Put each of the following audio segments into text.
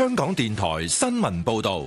香港電台新聞報道。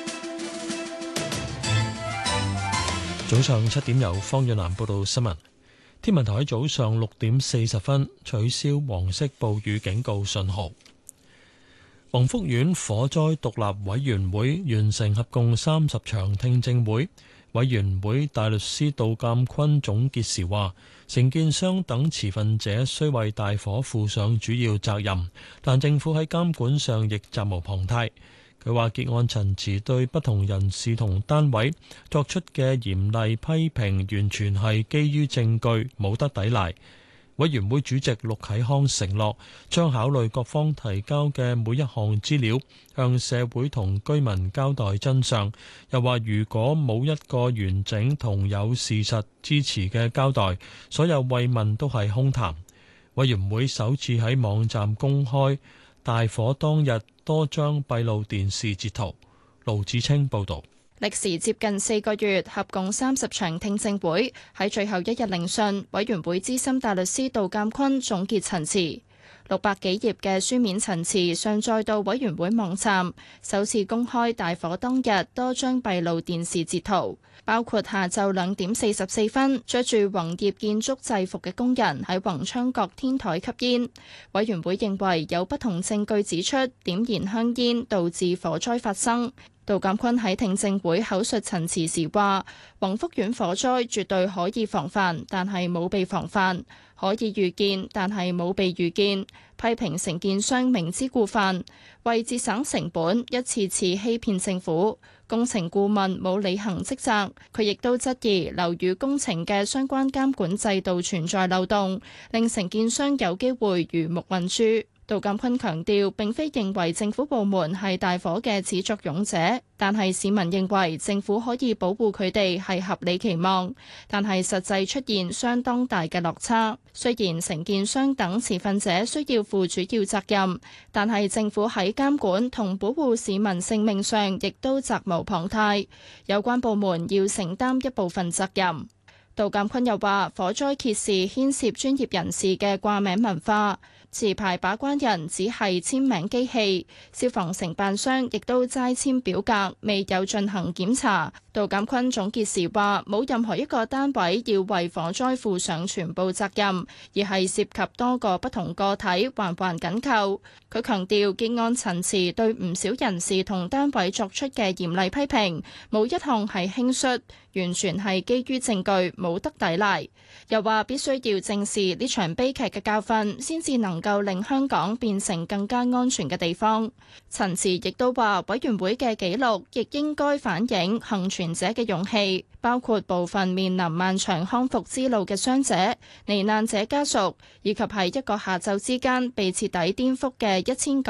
早上7點由方遠南報道新聞。天文台喺早上6點40分取消黃色暴雨警告信號。宏福苑火災獨立委員會完成合共30場聽證會，委員會大律師杜鑑坤總結時話，承建商等持份者須為大火負上主要責任，但政府喺監管上亦責無旁貸。佢話結案陳詞對不同人士同單位作出嘅嚴厲批評完全係基於證據，冇得抵賴。委員會主席陸啟康承諾將考慮各方提交嘅每一項資料，向社會同居民交代真相。又話如果冇一個完整同有事實支持嘅交代，所有慰問都係空談。委員會首次喺網站公開大火當日多張閉路電視截圖。盧子清報導。 歷時接近4個月，合共30場聽證會，喺最後一日聆訊，委員會資深大律師杜鑑坤總結陳詞。600幾頁嘅書面陳詞上載到委員會網站，首次公開大火當日多張閉路電視截圖，包括下晝2點44分，着住宏業建築制服嘅工人喺宏昌閣天台吸煙。委員會認為有不同證據指出點燃香煙導致火災發生。杜鑑坤喺聽證會口述陳詞時話，宏福苑火災絕對可以防範，但係冇被防範；可以預見，但係冇被預見。批評承建商明知故犯，為節省成本，一次次欺騙政府。工程顧問冇履行職責。佢亦都質疑樓宇工程嘅相關監管制度存在漏洞，令承建商有機會魚目混珠。杜鑑坤強調，並非認為政府部門係大火嘅始作俑者，但係市民認為政府可以保護佢哋係合理期望，但係實際出現相當大嘅落差。雖然承建商等持份者需要負主要責任，但係政府喺監管同保護市民性命上亦都責無旁貸，有關部門要承擔一部分責任。杜鑑坤又話，火災揭示牽涉專業人士嘅掛名文化，持牌把關人只係簽名機器，消防承辦商亦都齋簽表格，未有進行檢查。杜鑑坤總結時話，冇任何一個單位要為火災負上全部責任，而係涉及多個不同個體環環緊扣。佢強調結案陳詞對唔少人士同單位作出嘅嚴厲批評，冇一項係輕率，完全係基於證據，冇得抵賴。又話必須要正視呢場悲劇嘅教訓，先至能夠令香港變成更加安全嘅地方。陳詞亦都話，委員會嘅記錄亦應該反映幸存者嘅勇氣，包括部分面臨漫長康復之路嘅傷者、罹難者家屬，以及喺一個下晝之間被徹底顛覆嘅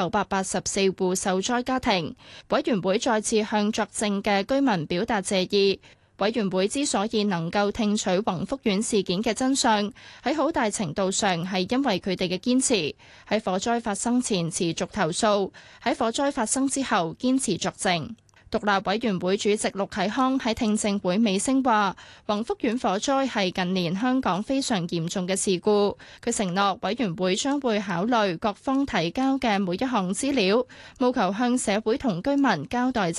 1984戶受災家庭。委員會再次向作證嘅居民表達謝意。委員會之所以能夠聽取宏福苑事件嘅真相，喺好大程度上係因為佢哋嘅堅持。喺火災發生前持續投訴，喺火災發生之後堅持作證。獨立委員會主席陸啟康喺聽證會尾聲話，宏福苑火災係近年香港非常嚴重嘅事故。佢承諾委員會將會考慮各方提交嘅每一項資料，務求向社會同居民交代